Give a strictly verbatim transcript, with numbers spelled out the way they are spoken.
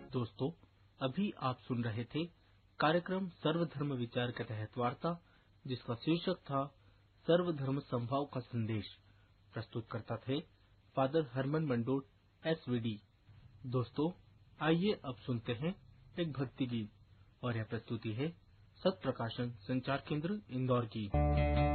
दोस्तों, अभी आप सुन रहे थे कार्यक्रम सर्वधर्म विचार के तहत वार्ता, जिसका शीर्षक था सर्वधर्म संभाव का संदेश। प्रस्तुत करता थे father Harman मंडोट S V D. दोस्तों, आइए अब सुनते हैं एक भक्ति गीत, और यह प्रस्तुति है सत प्रकाशन संचार केंद्र इंदौर की।